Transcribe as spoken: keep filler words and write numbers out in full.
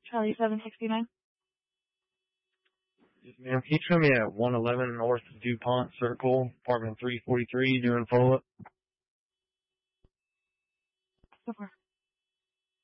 Charlie seven sixty-nine. Yes, ma'am. Can you show me at one eleven North DuPont Circle, apartment three forty-three, doing follow-up?